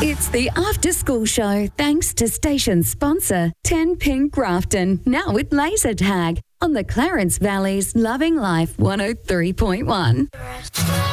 It's the After School Show, thanks to station sponsor 10 Pink Grafton, now with laser tag on the Clarence Valley's Loving Life 103.1.